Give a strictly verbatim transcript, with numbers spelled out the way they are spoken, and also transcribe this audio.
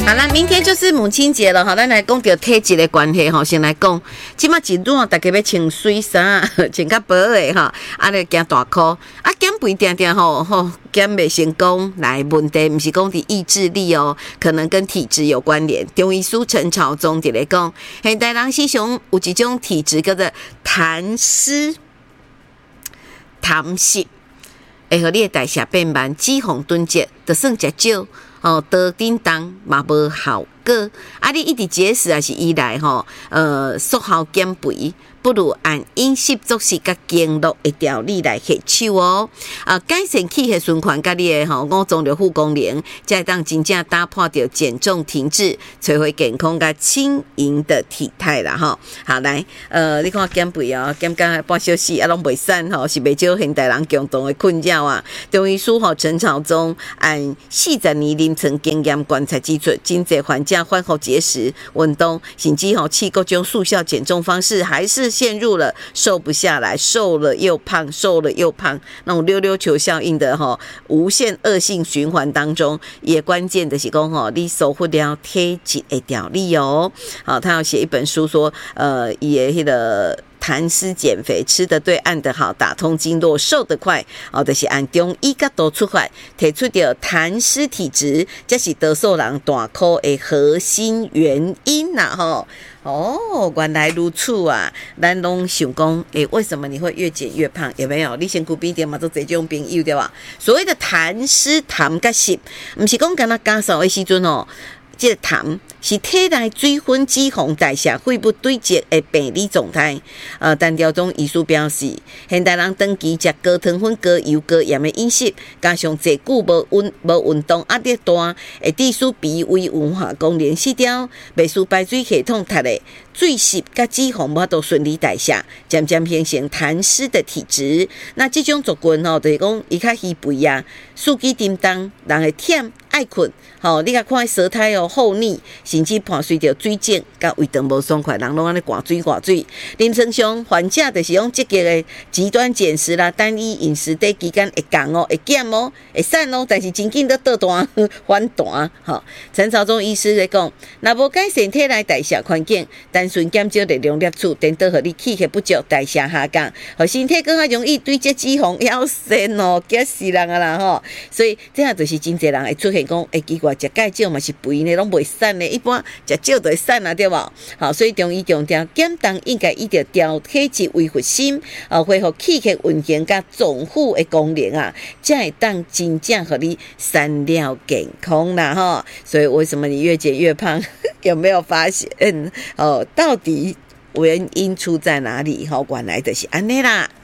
好啦，明天就是母亲节了哈，咱来讲到体质的关系哈，先来讲，即马一暖，大家要穿水衫，穿较薄的哈，啊，咧惊大裤，啊，减肥定定吼吼，减袂成功，来问题毋是讲伫意志力哦，可能跟体质有关联。中医师陈朝宗伫咧讲，现代人时常有一种体质叫做痰湿、痰湿，会互你的代谢变慢，脂肪囤积，就算食少。哦，多叮当嘛无效果，啊！你一直节食还是依赖吼，呃，缩效减肥，不如按饮食作息甲经络的调理来下手哦。啊，改善气血循环，甲你的吼五脏六腑功能，才当真正打破掉减重停滞，找回健康甲轻盈的体态啦吼。好来，呃，你看减肥哦，减到半小时啊，拢袂散吼，是袂少现代人共同的困扰啊。中医师吼陈朝宗按四十年临床经验观察指出，真侪患者饭后节食、运动，甚至吼试各种速效减重方式，还是陷入了瘦不下来，瘦了又胖，瘦了又胖，那种溜溜球效应的吼无限恶性循环当中。也关键的是讲吼，你守护了体质的调理哦。好，他要写一本书说，呃，也迄个。痰湿减肥，吃得对，按得好，打通经络，瘦得快，哦，就是按中医角度出发，提出到痰湿体质，这是多数人大哭的核心原因呐，吼。哦，原来如此啊！咱拢想讲，诶，为什么你会越减越胖？有没有？你身躯边点嘛，都这种朋友对吧？所谓的痰湿、痰甲湿，不是讲干那家少的时阵哦。这个痰是体内水分、脂肪代谢、肺部堆积的病理状态。呃，单调中医师表示，现代人长期食高糖分、高油、高盐的饮食，加上坐久无运无运动，压力大，会致使脾胃运化功能失调，袂使排水系统塌的水湿甲脂肪无法度顺利代谢，渐渐形成痰湿的体质。那这种族群吼，就是讲伊较虚肥啊，四肢叮当，人会忝。爱困，吼、哦，你甲看舌苔哦厚腻，甚至伴随着水肿，甲胃肠无爽快，人拢安尼挂水挂水。临床上，患者就是用积极的极端减食啦、单一饮食短期间会降哦、会减哦、会散哦，但是真紧都倒弹反弹。吼、哦，陈朝宗医师在讲，若无改善体内代谢环境，单纯减少热量摄取，颠倒互你气血不足、代谢下降，互身体更加容易堆积脂肪、腰酸哦，惊死人啊啦吼！所以这样就是真侪人会出现。讲会奇怪，食介少嘛是肥呢，拢袂散呢。一般食少就会散啊，对无？好，所以中医强调减重应该一定调体质为核心，啊，恢复气血运行甲脏腑的功能啊，才会当真正互你三料健康啦哈。所以为什么你越减越胖？有没有发现？哦，到底原因出在哪里？哈，原来就是安尼啦。